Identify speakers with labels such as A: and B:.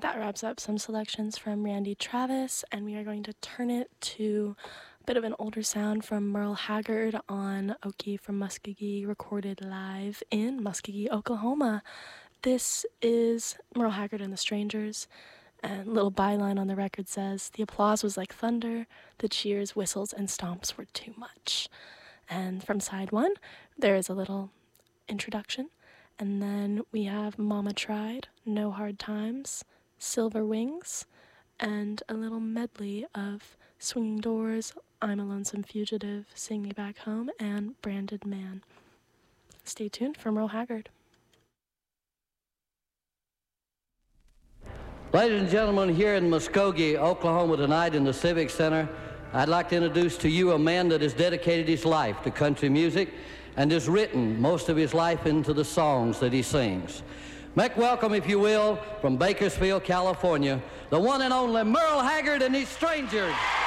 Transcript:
A: That wraps up some selections from Randy Travis, and we are going to turn it to a bit of an older sound from Merle Haggard on Okie from Muskogee, recorded live in Muskogee, Oklahoma. This is Merle Haggard and the Strangers, and a little byline on the record says, "The applause was like thunder, the cheers, whistles, and stomps were too much." And from side one, there is a little introduction, and then we have Mama Tried, No Hard Times, Silver Wings, and a little medley of Swinging Doors, I'm a Lonesome Fugitive, Sing Me Back Home, and Branded Man. Stay tuned for Merle Haggard.
B: Ladies and gentlemen, here in Muskogee, Oklahoma tonight in the Civic Center, I'd like to introduce to you a man that has dedicated his life to country music and has written most of his life into the songs that he sings. Make welcome, if you will, from Bakersfield, California, the one and only Merle Haggard and his Strangers.